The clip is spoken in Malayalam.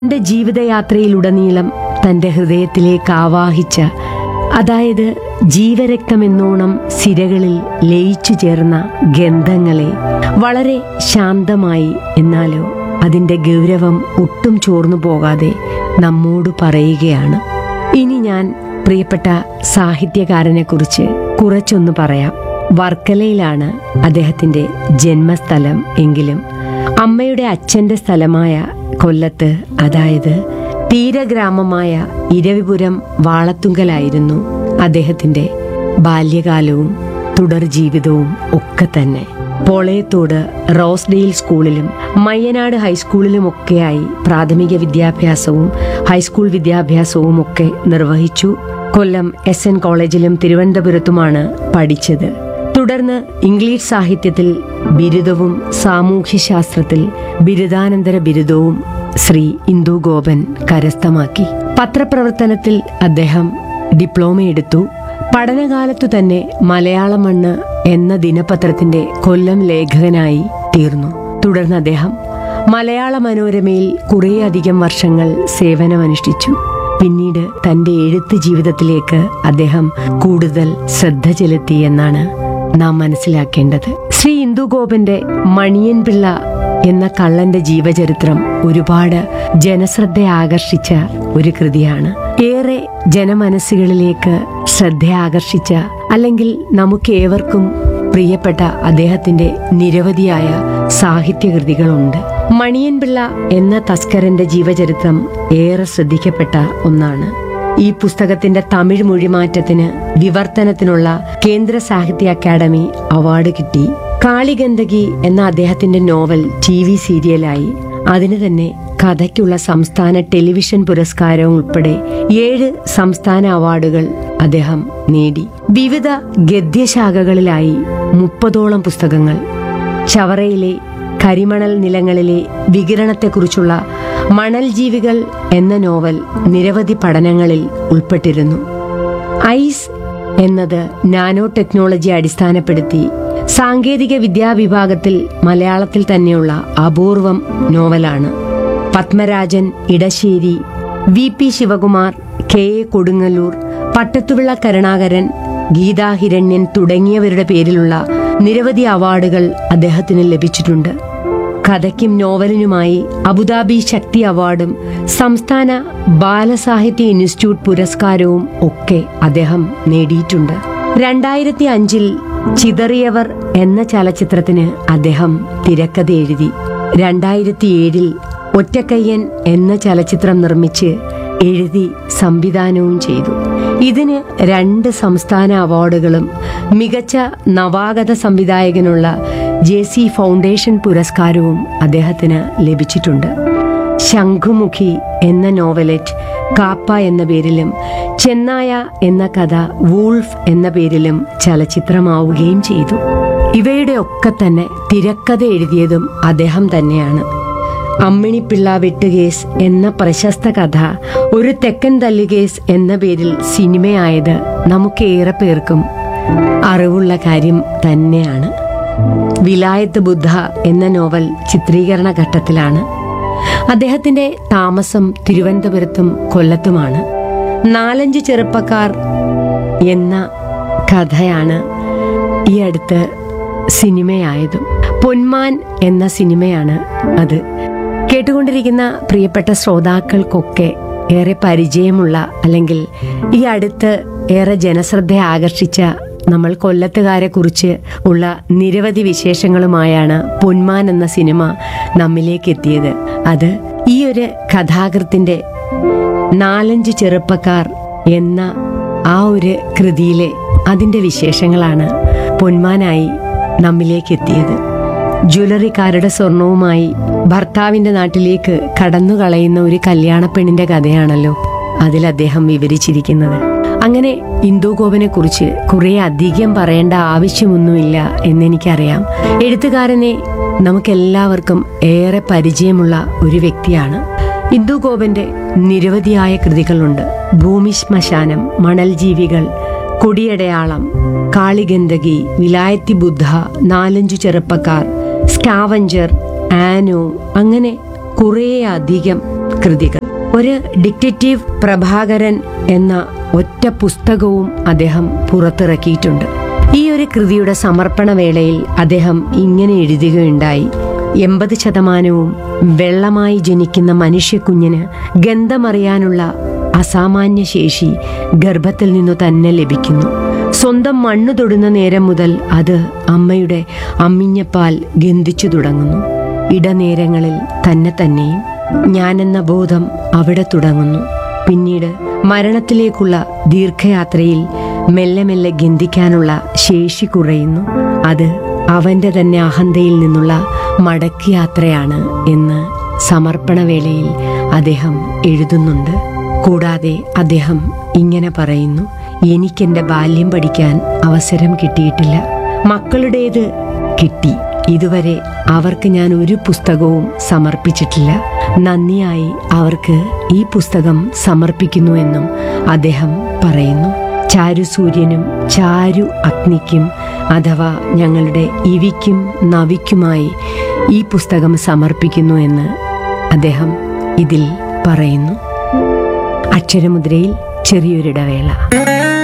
തന്റെ ജീവിതയാത്രയിലുടനീളം തന്റെ ഹൃദയത്തിലേക്ക് ആവാഹിച്ച, അതായത് ജീവരക്തമെന്നോണം സിരകളിൽ ലയിച്ചു ചേർന്ന ഗന്ധങ്ങളെ വളരെ ശാന്തമായി, എന്നാലോ അതിന്റെ ഗൗരവം ഒട്ടും ചോർന്നു പോകാതെ നമ്മോട് പറയുകയാണ്. ഇനി ഞാൻ പ്രിയപ്പെട്ട സാഹിത്യകാരനെക്കുറിച്ച് കുറച്ചൊന്ന് പറയാം. വർക്കലയിലാണ് അദ്ദേഹത്തിന്റെ ജന്മസ്ഥലം എങ്കിലും അമ്മയുടെ അച്ഛന്റെ സ്ഥലമായ കൊല്ലത്ത്, അതായത് തീരഗ്രാമമായ ഇരവിപുരം വാളത്തുങ്കലായിരുന്നു അദ്ദേഹത്തിന്റെ ബാല്യകാലവും തുടർ ജീവിതവും ഒക്കെ തന്നെ. പോളയത്തോട് റോസ്ഡെയിൽ സ്കൂളിലും മയ്യനാട് ഹൈസ്കൂളിലുമൊക്കെയായി പ്രാഥമിക വിദ്യാഭ്യാസവും ഹൈസ്കൂൾ വിദ്യാഭ്യാസവും ഒക്കെ നിർവഹിച്ചു. കൊല്ലം SN കോളേജിലും തിരുവനന്തപുരത്തുമാണ് പഠിച്ചത്. തുടർന്ന് ഇംഗ്ലീഷ് സാഹിത്യത്തിൽ ബിരുദവും സാമൂഹ്യശാസ്ത്രത്തിൽ ബിരുദാനന്തര ബിരുദവും ശ്രീ ഇന്ദു ഗോപൻ കരസ്ഥമാക്കി. പത്രപ്രവർത്തനത്തിൽ അദ്ദേഹം ഡിപ്ലോമ എടുത്തു. പഠനകാലത്തു തന്നെ മലയാള മണ്ണ് എന്ന ദിനപത്രത്തിന്റെ കൊല്ലം ലേഖകനായി തീർന്നു. തുടർന്ന് അദ്ദേഹം മലയാള മനോരമയിൽ കുറേയധികം വർഷങ്ങൾ സേവനമനുഷ്ഠിച്ചു. പിന്നീട് തന്റെ എഴുത്ത് ജീവിതത്തിലേക്ക് അദ്ദേഹം കൂടുതൽ ശ്രദ്ധ ചെലുത്തി എന്നാണ് നാം മനസ്സിലാക്കേണ്ടത്. ശ്രീ ഇന്ദു ഗോപന്റെ മണിയൻ പിള്ള എന്ന കള്ളന്റെ ജീവചരിത്രം ഒരുപാട് ജനശ്രദ്ധ ആകർഷിച്ച ഒരു കൃതിയാണ്. ഏറെ ജനമനസ്സുകളിലേക്ക് ശ്രദ്ധ ആകർഷിച്ച, അല്ലെങ്കിൽ നമുക്കേവർക്കും പ്രിയപ്പെട്ട അദ്ദേഹത്തിന്റെ നിരവധിയായ സാഹിത്യകൃതികളുണ്ട്. മണിയൻപിള്ള എന്ന തസ്കരന്റെ ജീവചരിത്രം ഏറെ ശ്രദ്ധിക്കപ്പെട്ട ഒന്നാണ്. ഈ പുസ്തകത്തിന്റെ തമിഴ് മൊഴിമാറ്റത്തിന് വിവർത്തനത്തിനുള്ള കേന്ദ്ര സാഹിത്യ അക്കാദമി അവാർഡ് കിട്ടി. കാളിഗന്ധകി എന്ന അദ്ദേഹത്തിന്റെ നോവൽ TV സീരിയലായി. അതിന് തന്നെ കഥയ്ക്കുള്ള സംസ്ഥാന ടെലിവിഷൻ പുരസ്കാരവും ഉൾപ്പെടെ 7 സംസ്ഥാന അവാർഡുകൾ അദ്ദേഹം നേടി. വിവിധ ഗദ്യശാഖകളിലായി 30ഓളം പുസ്തകങ്ങൾ. ചവറയിലെ കരിമണൽ നിലങ്ങളിലെ വികിരണത്തെക്കുറിച്ചുള്ള മണൽ ജീവികൾ എന്ന നോവൽ നിരവധി പഠനങ്ങളിൽ ഉൾപ്പെട്ടിരുന്നു. ഐസ് എന്നത് നാനോ ടെക്നോളജി അടിസ്ഥാനപ്പെടുത്തി സാങ്കേതിക വിദ്യാവിഭാഗത്തിൽ മലയാളത്തിൽ തന്നെയുള്ള അപൂർവം നോവലാണ്. പത്മരാജൻ ഇടശ്ശേരി, VP ശിവകുമാർ, KA കൊടുങ്ങല്ലൂർ, പട്ടത്തുവിള കരുണാകരൻ, ഗീതാ ഹിരണ്യൻ തുടങ്ങിയവരുടെ പേരിലുള്ള നിരവധി അവാർഡുകൾ അദ്ദേഹത്തിന് ലഭിച്ചിട്ടുണ്ട്. കഥയ്ക്കും നോവലിനുമായി അബുദാബി ശക്തി അവാർഡും സംസ്ഥാന ബാലസാഹിത്യ ഇൻസ്റ്റിറ്റ്യൂട്ട് പുരസ്കാരവും ഒക്കെ അദ്ദേഹം നേടിയിട്ടുണ്ട്. 2005 ചിതറിയവർ എന്ന ചലച്ചിത്രത്തിന് അദ്ദേഹം തിരക്കഥ എഴുതി. 2007 ഒറ്റക്കയ്യൻ എന്ന ചലച്ചിത്രം നിർമ്മിച്ച് എഴുതി സംവിധാനവും ചെയ്തു. ഇതിന് 2 സംസ്ഥാന അവാർഡുകളും മികച്ച നവാഗത സംവിധായകനുള്ള JC ഫൗണ്ടേഷൻ പുരസ്കാരവും അദ്ദേഹത്തിന് ലഭിച്ചിട്ടുണ്ട്. ശംഖുമുഖി എന്ന നോവലറ്റ് കാപ്പ എന്ന പേരിലും ചെന്നായ എന്ന കഥ വൂൾഫ് എന്ന പേരിലും ചലച്ചിത്രമാവുകയും ചെയ്തു. ഇവയുടെ ഒക്കെ തന്നെ തിരക്കഥ എഴുതിയതും അദ്ദേഹം തന്നെയാണ്. അമ്മിണിപ്പിള്ള വെട്ടുകേസ് എന്ന പ്രശസ്ത കഥ ഒരു തെക്കൻ തല്ലുകേസ് എന്ന പേരിൽ സിനിമയായത് നമുക്കേറെ പേർക്കും അറിവുള്ള കാര്യം തന്നെയാണ്. വിലായത്ത് ബുദ്ധ എന്ന നോവൽ ചിത്രീകരണ ഘട്ടത്തിലാണ്. അദ്ദേഹത്തിന്റെ താമസം തിരുവനന്തപുരത്തും കൊല്ലത്തുമാണ്. 4-5 ചെറുപ്പക്കാർ എന്ന കഥയാണ് ഈ അടുത്ത് സിനിമയായതും. പൊന്മാൻ എന്ന സിനിമയാണ് അത്. കേട്ടുകൊണ്ടിരിക്കുന്ന പ്രിയപ്പെട്ട ശ്രോതാക്കൾക്കൊക്കെ ഏറെ പരിചയമുള്ള, അല്ലെങ്കിൽ ഈ അടുത്ത് ഏറെ ജനശ്രദ്ധ ആകർഷിച്ച നമ്മൾ കൊല്ലത്തുകാരെ കുറിച്ച് ഉള്ള നിരവധി വിശേഷങ്ങളുമായാണ് പൊന്മാൻ എന്ന സിനിമ നമ്മിലേക്ക് എത്തിയത്. അത് ഈ ഒരു കഥാകൃത്തിന്റെ 4-5 ചെറുപ്പക്കാർ എന്ന ആ ഒരു കൃതിയിലെ അതിന്റെ വിശേഷങ്ങളാണ് പൊന്മാനായി നമ്മിലേക്ക് എത്തിയത്. ജ്വല്ലറിക്കാരുടെ സ്വർണവുമായി ഭർത്താവിന്റെ നാട്ടിലേക്ക് കടന്നു കളയുന്ന ഒരു കല്യാണ പെണ്ണിന്റെ കഥയാണല്ലോ അതിൽ അദ്ദേഹം വിവരിച്ചിരിക്കുന്നത്. അങ്ങനെ ഇന്ദു ഗോപനെ കുറിച്ച് കുറെ അധികം പറയേണ്ട ആവശ്യമൊന്നുമില്ല എന്നെനിക്കറിയാം. എഴുത്തുകാരനെ നമുക്കെല്ലാവർക്കും ഏറെ പരിചയമുള്ള ഒരു വ്യക്തിയാണ്. ഇന്ദു ഗോപന്റെ നിരവധിയായ കൃതികളുണ്ട്. ഭൂമി ശ്മശാനം, മണൽ ജീവികൾ, കൊടിയടയാളം, കാളിഗന്ധകി, വിലായത്തി ബുദ്ധ, 4-5 ചെറുപ്പക്കാർ, സ്കാവഞ്ചർ, ആനോ, അങ്ങനെ കുറേയധികം കൃതികൾ. ഒരു ഡിറ്റക്റ്റീവ് പ്രഭാകരൻ എന്ന ഒറ്റ പുസ്തകവും അദ്ദേഹം പുറത്തിറക്കിയിട്ടുണ്ട്. ഈ ഒരു കൃതിയുടെ സമർപ്പണ വേളയിൽ അദ്ദേഹം ഇങ്ങനെ എഴുതുകയുണ്ടായി: 80% വെള്ളമായി ജനിക്കുന്ന മനുഷ്യക്കുഞ്ഞിന് ഗന്ധമറിയാനുള്ള അസാമാന്യ ശേഷി ഗർഭത്തിൽ നിന്നു തന്നെ ലഭിക്കുന്നു. സ്വന്തം മണ്ണു തൊടുന്ന നേരം മുതൽ അത് അമ്മയുടെ അമ്മിഞ്ഞപ്പാൽ ഗന്ധിച്ചു തുടങ്ങുന്നു. ഇടനേരങ്ങളിൽ തന്നെയും ഞാനെന്ന ബോധം അവിടെ തുടങ്ങുന്നു. പിന്നീട് മരണത്തിലേക്കുള്ള ദീർഘയാത്രയിൽ മെല്ലെ മെല്ലെ ഗന്ധിക്കാനുള്ള ശേഷി കുറയുന്നു. അത് അവന്റെ തന്നെ അഹന്തയിൽ നിന്നുള്ള മടക്കയാത്രയാണ് എന്ന് സമർപ്പണവേളയിൽ അദ്ദേഹം എഴുതുന്നുണ്ട്. കൂടാതെ അദ്ദേഹം ഇങ്ങനെ പറയുന്നു: എനിക്കെന്റെ ബാല്യം പഠിക്കാൻ അവസരം കിട്ടിയിട്ടില്ല. മക്കളുടേത് കിട്ടി. ഇതുവരെ അവർക്ക് ഞാൻ ഒരു പുസ്തകവും സമർപ്പിച്ചിട്ടില്ല. നന്ദിയായി അവർക്ക് ഈ പുസ്തകം സമർപ്പിക്കുന്നു എന്നും അദ്ദേഹം പറയുന്നു. ചാരുസൂര്യനും ചാരു അഗ്നിക്കും അഥവാ ഞങ്ങളുടെ ഇവിക്കും നവിക്കുമായി ഈ പുസ്തകം സമർപ്പിക്കുന്നു എന്ന് അദ്ദേഹം ഇതിൽ പറയുന്നു. അക്ഷരമുദ്രയിൽ ചെറിയൊരിടവേള.